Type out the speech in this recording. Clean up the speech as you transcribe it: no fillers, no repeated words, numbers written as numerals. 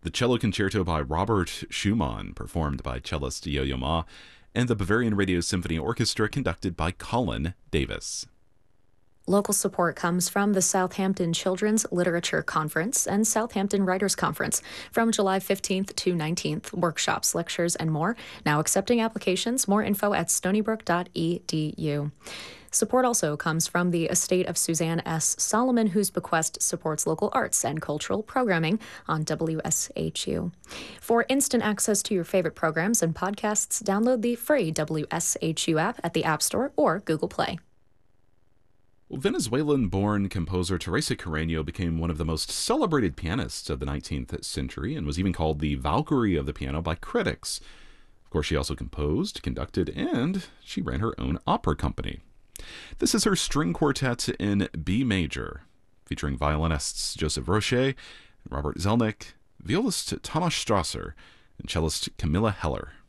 the Cello Concerto by Robert Schumann, performed by cellist Yo-Yo Ma, and the Bavarian Radio Symphony Orchestra, conducted by Colin Davis. Local support comes from the Southampton Children's Literature Conference and Southampton Writers Conference from July 15th to 19th. Workshops, lectures, and more. Now accepting applications. More info at stonybrook.edu. Support also comes from the estate of Suzanne S. Solomon, whose bequest supports local arts and cultural programming on WSHU. For instant access to your favorite programs and podcasts, download the free WSHU app at the App Store or Google Play. Venezuelan-born composer Teresa Carreño became one of the most celebrated pianists of the 19th century and was even called the Valkyrie of the piano by critics. Of course, she also composed, conducted, and she ran her own opera company. This is her string quartet in B major, featuring violinists Joseph Roche, Robert Zelnick, violist Thomas Strasser, and cellist Camilla Heller.